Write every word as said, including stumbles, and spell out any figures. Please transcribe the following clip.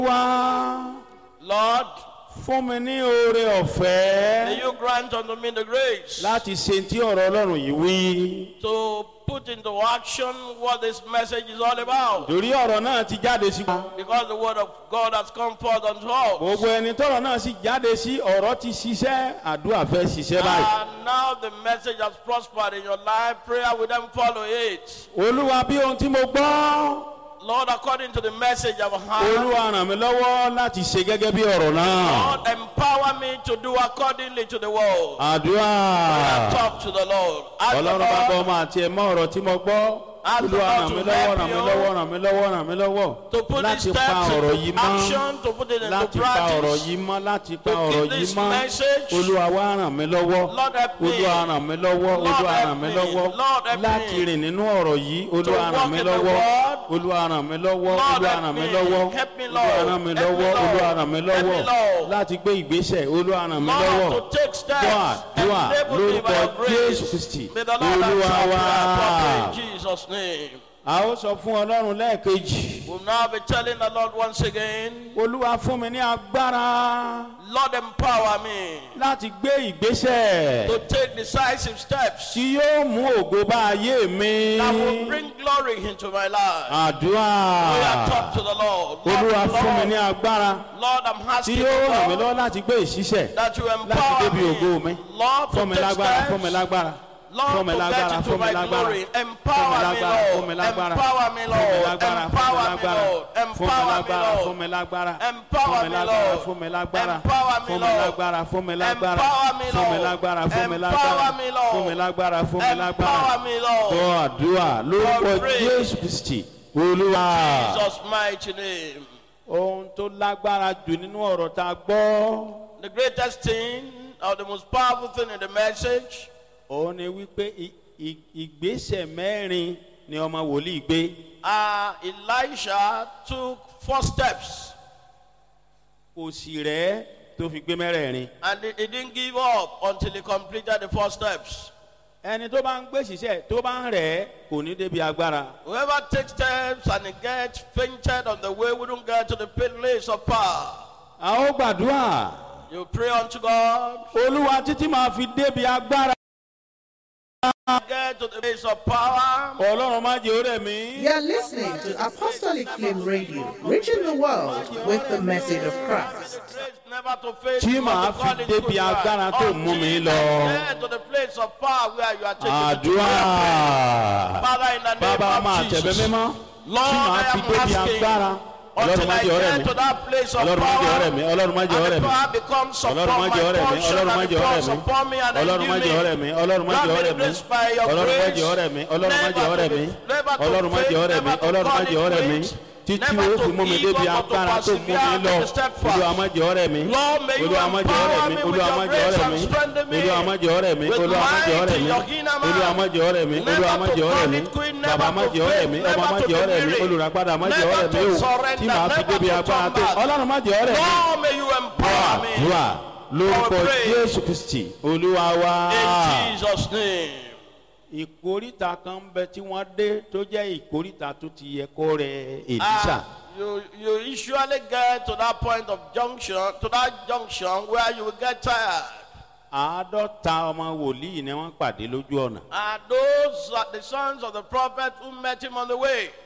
Wá Lord, fún mi ní oore may ọ̀fẹ́ you grant unto me the grace láti ṣe tí ọ̀rọ̀ Ọlọ́run yìí wí. to put into action what this message is all about. Torí ọ̀rọ̀ náà ti jáde sí. Because the word of God has come forth unto us. Gbogbo ẹni tọ́rọ̀ náà sì jáde sí ọ̀rọ̀ ti ṣiṣẹ́, àdúrà fẹ́ ṣiṣẹ́ báyìí. And now the message has prospered in your life. Prayer will then follow it. Olúwa bí ohun tí mo gbọ́. Lord, according to the message I've heard, Olúwa ràn mí lọ́wọ́ láti ṣe gẹ́gẹ́ bí ọ̀rọ̀ náà. Lord, empower me to do accordingly to the word. Àdúrà. Talk to the Lord. Ask the Ọlọ́run bá gbọ́ Lord ọmọ àti ẹ̀mọ́ ọ̀rọ̀ tí mo gbọ́. Ask the Olúwa Lord ràn to mí lọ́wọ́, help ràn mí you lọ́wọ́, ràn mí lọ́wọ́, ràn mí lọ́wọ́. to put these Láti pa steps ọ̀rọ̀ into yìí mọ́. action, to put it into Láti pa ọ̀rọ̀ practice. yìí mọ́, láti pa To ọ̀rọ̀ keep yìí this mọ́. message. Olúwa wá ràn mí lọ́wọ́. Lord, help me. Olúwa ràn mí lọ́wọ́. Lord, Olúwa help ràn mí me. lọ́wọ́. Lord, help Láti me. rìn nínú ọ̀rọ̀ yìí. Olúwa walk ràn mí in the lọ́wọ́. word. Olúwa ràn mí lọ́wọ́. Lord, Olúwa help ràn mí me. lọ́wọ́. Help me, Olúwa Lord. ràn mí Help me, lọ́wọ́. Lord. Olúwa ràn mí Help me, lọ́wọ́. Lord. Láti gbé ìgbésẹ̀. Olúwa ràn mí lọ́wọ́. Lord, to take steps. Dúà, dúà, Enable me by lórúkọ your grace. Jésù Kristi. May the Lord Olúwa answer wá. prayer properly in Jesus' name. A ó sọ fún Ọlọ́run lẹ́ẹ̀kejì. We'll now be telling the Lord once again, Olúwa fún mi ní agbára Lord, empower me láti gbé ìgbésẹ̀ to take decisive steps tí yóò mú ògo bá ayé mi. that will bring glory into my life. Àdúrà. We are talk to the Lord. Olúwa Lord, fún mi ní Lord, agbára Lord, I'm tí asking you, yóò ràn mí Lord, lọ́wọ́ láti gbé ìṣiṣẹ́ that you láti empower débi ògo mi. me, Lord, Fún mi to take lágbára, fún mi steps. lágbára. Lord, Fún mi to lágbára, get into fún mi my lágbára. glory. Fún mi Empower me, lágbára, fún mi Lord. lágbára. Empower me, Fún mi Lord. lágbára, Empower me, fún mi Lord. lágbára. Fún mi Empower me, lágbára, Lord. fún mi lágbára. Empower me, Fún mi Lord. lágbára, Empower me, fún mi Lord. lágbára. Fún mi lágbára, Empower me, fún mi Lord. lágbára. Fún mi lágbára, Empower me, Lord. fún mi lágbára. Fún mi lágbára. Empower me, Lord. Gbọ́ àdúrà lórúkọ God pray. Jésù Kristi. Olúwa. Jesus' mighty name. Ohun tó lágbára jù nínú ọ̀rọ̀ tá a gbọ́. The greatest thing, or the most powerful thing in the message, Òun ni wípé i- i- ìgbésẹ̀ mẹ́rin ni ọmọ wòlíì gbé. uh, Elisha took four steps, Kò sì rẹ̀ tó fi gbé mẹ́rẹ̀ẹ̀rin. and he, he didn't give up until he completed the four steps. Ẹni tó bá ń gbé ṣiṣẹ́ tó bá ń rẹ̀ kò ní débi agbára. Whoever takes steps and he gets fainted on the way wouldn't get to the place of power. A ó gbàdúrà. You pray unto God, Olúwa títí máa fi débi agbára. get to the place of power. Ọlọ́run má jẹ́ ó rẹ̀ mí. You're listening to Apostolic Flame Radio, reaching the world with the message of Christ. Never to face Tí him màá or to fi call his débi good agbára word. tó mú mi Until lọ. I get to the place of power where you are taking me to. Àdúrà. Father, in the name Bàbá máa of tẹ̀bẹ̀ Jesus, mímọ́. Lord, Tí màá I fi am débi asking agbára. Ọlọ́run until má I jẹ́ ó rẹ̀ get mí. to that place of Ọlọ́run má jẹ́ ó rẹ̀ power, mí. Ọlọ́run má and jẹ́ ó the rẹ̀ mí. power becomes upon Ọlọ́run má my jẹ́ ó rẹ̀ mí. portion, Ọlọ́run má and jẹ́ ó rẹ̀ becomes mí. upon me and Ọlọ́run má jẹ́ ó rẹ̀ mí. Ọlọ́run má jẹ́ ó rẹ̀ mí. grace by your Ọlọ́run má grace, jẹ́ ó rẹ̀ mí. Ọlọ́run má jẹ́ ó rẹ̀ mí. never to Ọlọ́run má faint, jẹ́ ó rẹ̀ mí. never to Ọlọ́run má call jẹ́ ó it rẹ̀ mí. quits, Títí never ó to fi mú mi give débi up, but to agbára tó mú mi persevere lọ. and step fast. Olúwa má jẹ́ ó rẹ̀ mí. Lord, may you Olúwa má jẹ́ ó rẹ̀ empower mí. me with Olúwa your má jẹ́ ó grace rẹ̀ and mí. strengthen me Olúwa má jẹ́ ó rẹ̀ mí. with Olúwa má jẹ́ ó might rẹ̀ in mí. your inner man. Olúwa má jẹ́ ó rẹ̀ mí. Never Olúwa má to jẹ́ ó rẹ̀ call mí. it quit, Bàbá never má to jẹ́ ó rẹ̀ mí. faint, Ọmọ má never to jẹ́ ó be rẹ̀ mí. weary, Olùràpadà má jẹ́ ó never rẹ̀ mí to o. surrender, Tí màá fi never débi to agbára turn tó. back. Ọlọ́run má jẹ́ ó rẹ̀ mí. Lord, may you empower me. Àdúrà lórúkọ Our praise. Jésù Kristi Olúwa wa. In Jesus' name. Ìkóríta kan ń bẹ tí wọ́n dé tó jẹ́ ìkóríta tó ti yẹ kó rẹ̀ Èlíṣà. Ah, you, you usually get to that point of junction, to that junction where you will get tired. Àádọ́ta ọmọ wòlíì ni wọ́n pàdé lójú ọ̀nà. And those are the sons of the prophet who met him on the way.